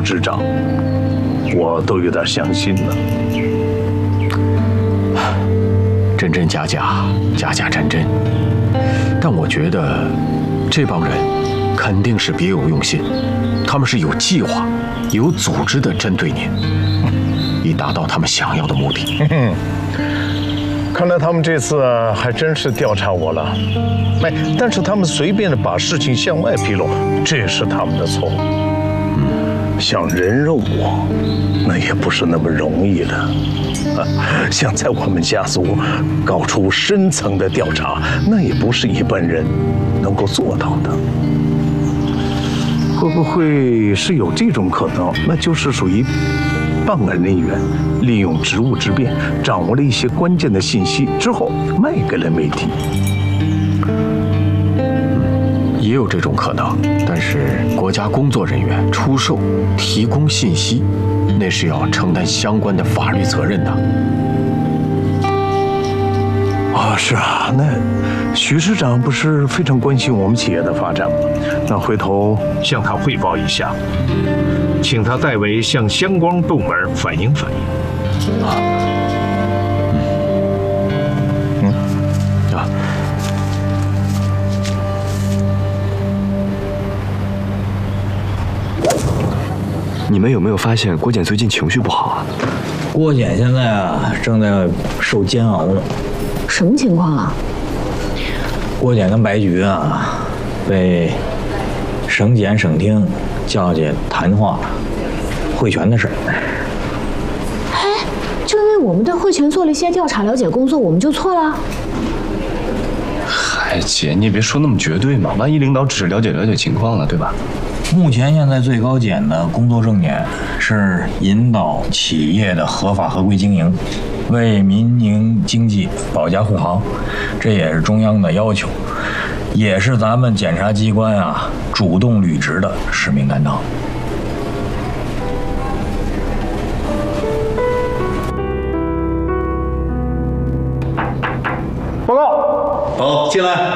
执掌，我都有点相信了。 真真假假，假假真真。但我觉得这帮人肯定是别有用心，他们是有计划、有组织地针对您，以达到他们想要的目的。 看来他们这次还真是调查我了。哎，但是他们随便的把事情向外披露，这也是他们的错误。想人肉我，那也不是那么容易的。想在我们家族搞出深层的调查，那也不是一般人能够做到的。会不会是有这种可能？那就是属于办案人员利用职务之便，掌握了一些关键的信息之后卖给了媒体。 也有这种可能，但是国家工作人员出售、提供信息，那是要承担相关的法律责任的。 是啊，那徐市长不是非常关心我们企业的发展吗？那回头向他汇报一下，请他代为向相关部门反映反映。 你们有没有发现郭检最近情绪不好啊？ 郭检现在啊正在受煎熬呢。 什么情况啊？ 郭检跟白菊啊被省检省厅叫去谈话汇泉的事儿。 哎，就因为我们对汇泉做了一些调查了解工作，我们就错了？ 嗨，姐，你也别说那么绝对嘛，万一领导只是了解了解情况了，对吧？ 目前现在最高检的工作重点是引导企业的合法合规经营，为民营经济保驾护航，这也是中央的要求，也是咱们检察机关啊主动履职的使命担当。 报告， 好，进来。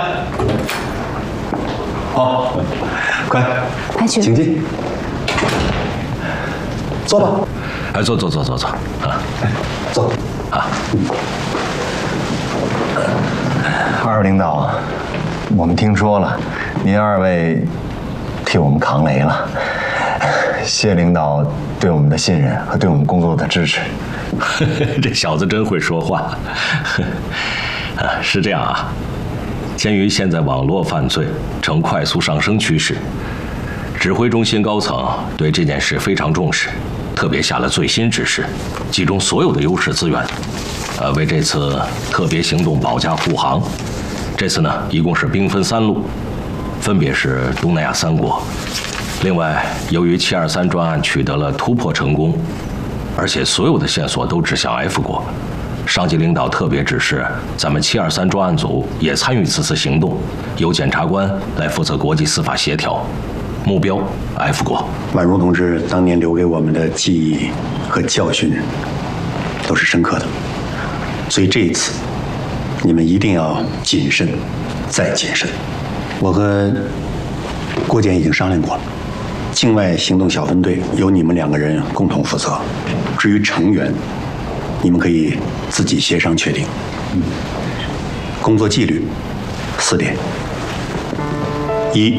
好，快， 白菊， 请进。坐吧。 哎，坐啊， 坐啊。 二位领导，我们听说了，您二位替我们扛雷了，谢领导对我们的信任和对我们工作的支持。 这小子真会说话。是这样啊，鉴于现在网络犯罪呈快速上升趋势，指挥中心高层对这件事非常重视，特别下了最新指示，集中所有的优势资源，为这次特别行动保驾护航。这次呢，一共是兵分3路，分别是东南亚3国。另外，由于723专案取得了突破成功，而且所有的线索都指向 F 国。上级领导特别指示，咱们723专案组也参与此次行动，由检察官来负责国际司法协调，目标 F 国。 宛如同志当年留给我们的记忆和教训都是深刻的，所以这一次你们一定要谨慎再谨慎。我和郭检已经商量过了，境外行动小分队由你们2个人共同负责，至于成员，你们可以自己协商确定。工作纪律4点：一，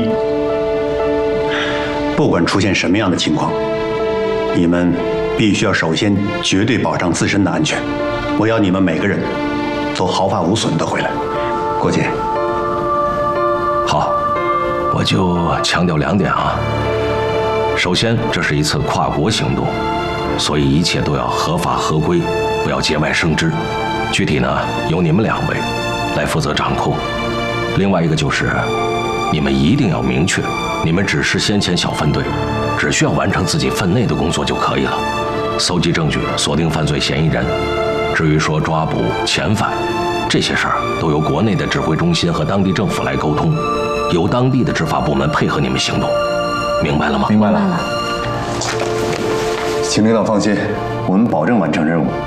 不管出现什么样的情况，你们必须要首先绝对保障自身的安全。我要你们每个人都毫发无损地回来。郭检， 好，我就强调2点啊。首先，这是一次跨国行动，所以一切都要合法合规，不要节外生枝。具体呢，由你们2位来负责掌控。另外一个就是，你们一定要明确，你们只是先遣小分队，只需要完成自己分内的工作就可以了，搜集证据，锁定犯罪嫌疑人。至于说抓捕、遣返这些事儿，都由国内的指挥中心和当地政府来沟通，由当地的执法部门配合你们行动。明白了吗？ 明白了。请领导放心，我们保证完成任务。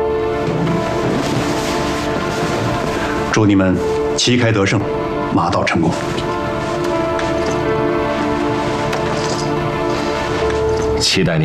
祝你们旗开得胜，马到成功。 期待你。